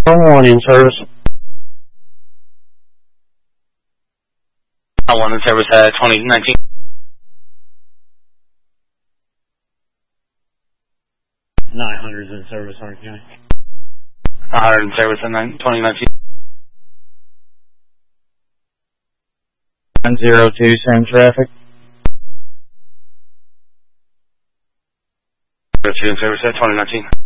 1 in service. 1 in service at 2019. 900's in service, Orange County. 100 in service at 2019. 102, same traffic. 02 in service at 2019.